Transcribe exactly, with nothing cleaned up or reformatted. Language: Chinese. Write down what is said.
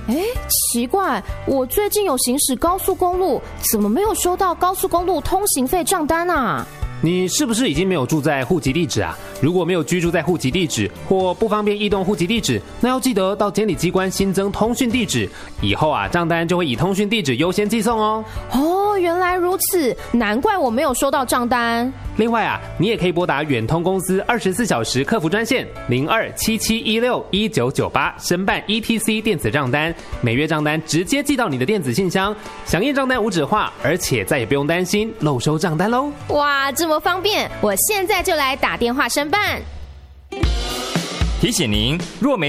哎，奇怪，我最近有行驶高速公路，怎么没有收到高速公路通行费账单啊？ 你是不是已经没有住在户籍地址啊？如果没有居住在户籍地址或不方便异动户籍地址，那要记得到监理机关新增通讯地址，以后啊账单就会以通讯地址优先寄送哦。 哦，原来如此，难怪我没有收到账单。 另外啊，你也可以拨打远通公司二十四小时客服专线零二七七一六一九九八申办 E T C 电子账单，每月账单直接寄到你的电子信箱，响应账单无纸化，而且再也不用担心漏收账单喽。 哇，这么方便，我现在就来打电话申办。 提醒您，若没